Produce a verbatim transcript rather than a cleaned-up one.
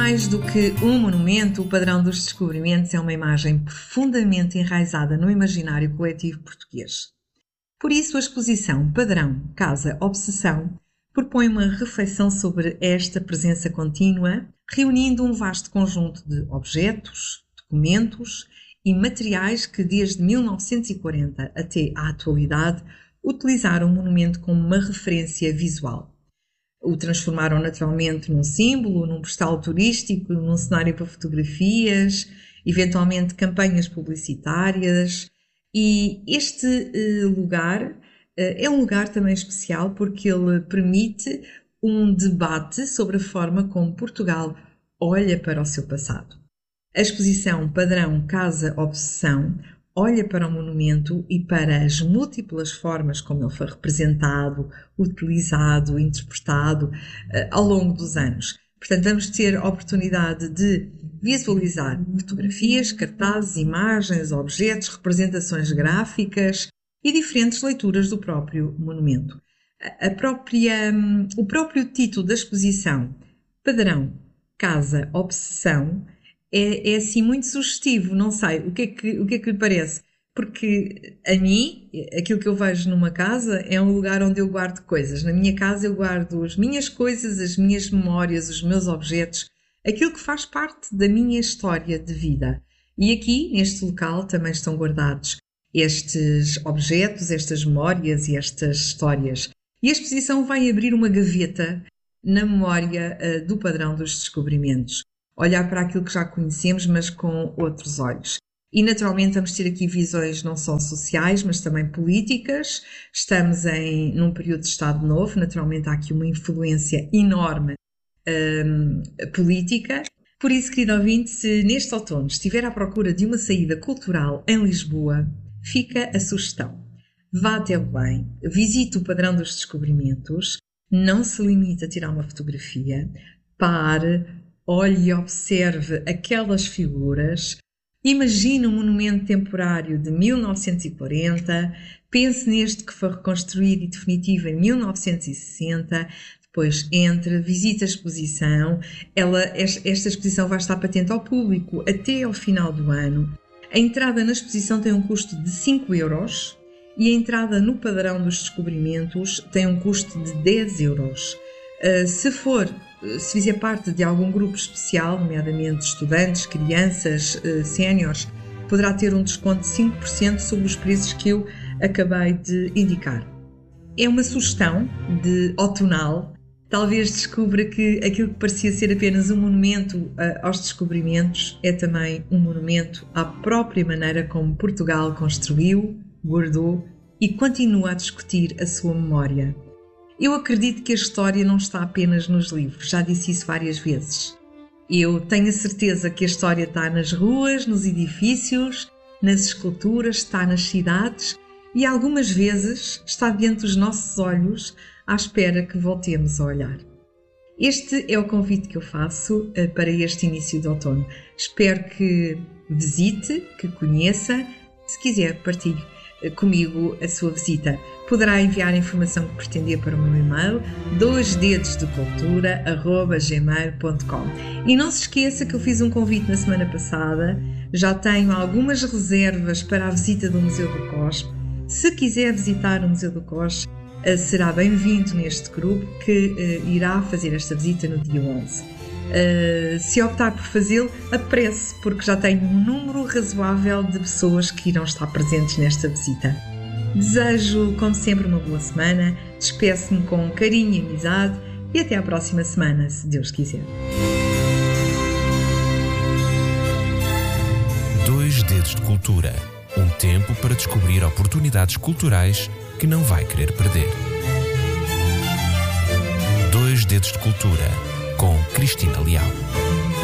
Mais do que um monumento, o Padrão dos Descobrimentos é uma imagem profundamente enraizada no imaginário coletivo português. Por isso, a exposição Padrão, Casa, Obsessão propõe uma reflexão sobre esta presença contínua, reunindo um vasto conjunto de objetos, documentos e materiais que, desde mil novecentos e quarenta até à atualidade, utilizaram o monumento como uma referência visual. O transformaram naturalmente num símbolo, num postal turístico, num cenário para fotografias, eventualmente campanhas publicitárias. E este uh, lugar uh, é um lugar também especial porque ele permite um debate sobre a forma como Portugal olha para o seu passado. A exposição Padrão, Casa, Obsessão olha para o monumento e para as múltiplas formas como ele foi representado, utilizado, interpretado uh, ao longo dos anos. Portanto, vamos ter a oportunidade de visualizar fotografias, cartazes, imagens, objetos, representações gráficas e diferentes leituras do próprio monumento. A própria, um, o próprio título da exposição, Padrão, Casa, Obsessão, É, é assim muito sugestivo, não sei, o que, é que, o que é que lhe parece? Porque a mim, aquilo que eu vejo numa casa é um lugar onde eu guardo coisas. Na minha casa eu guardo as minhas coisas, as minhas memórias, os meus objetos, aquilo que faz parte da minha história de vida. E aqui, neste local, também estão guardados estes objetos, estas memórias e estas histórias. E a exposição vai abrir uma gaveta na memória uh, do Padrão dos Descobrimentos. Olhar para aquilo que já conhecemos, mas com outros olhos. E, naturalmente, vamos ter aqui visões não só sociais, mas também políticas. Estamos em, num período de Estado Novo, naturalmente há aqui uma influência enorme um, política. Por isso, querido ouvinte, se neste outono estiver à procura de uma saída cultural em Lisboa, fica a sugestão. Vá até Belém, visite o Padrão dos Descobrimentos, não se limite a tirar uma fotografia, pare, olhe e observe aquelas figuras, imagine um monumento temporário de mil novecentos e quarenta, pense neste que foi reconstruído e definitivo em mil novecentos e sessenta, depois entre, visite a exposição. Ela, esta exposição vai estar patente ao público até ao final do ano. A entrada na exposição tem um custo de cinco euros e a entrada no Padrão dos Descobrimentos tem um custo de dez euros. Uh, se for Se fizer parte de algum grupo especial, nomeadamente estudantes, crianças, séniores, poderá ter um desconto de cinco por cento sobre os preços que eu acabei de indicar. É uma sugestão de outonal. Talvez descubra que aquilo que parecia ser apenas um monumento aos descobrimentos é também um monumento à própria maneira como Portugal construiu, guardou e continua a discutir a sua memória. Eu acredito que a história não está apenas nos livros, já disse isso várias vezes. Eu tenho a certeza que a história está nas ruas, nos edifícios, nas esculturas, está nas cidades e algumas vezes está diante dos nossos olhos à espera que voltemos a olhar. Este é o convite que eu faço para este início de outono. Espero que visite, que conheça, se quiser partilhe comigo a sua visita. Poderá enviar a informação que pretender para o meu e-mail dois dedos de cultura arroba gmail ponto com. E não se esqueça que eu fiz um convite na semana passada, já tenho algumas reservas para a visita do Museu do Cospe. Se quiser visitar o Museu do Cospe, será bem-vindo neste grupo que uh, irá fazer esta visita no dia onze. Uh, se optar por fazê-lo, apresse, porque já tenho um número razoável de pessoas que irão estar presentes nesta visita. Desejo, como sempre, uma boa semana, despeço-me com carinho e amizade e até à próxima semana, se Deus quiser. Dois Dedos de Cultura. Um tempo para descobrir oportunidades culturais que não vai querer perder. Dois Dedos de Cultura, com Cristina Leal.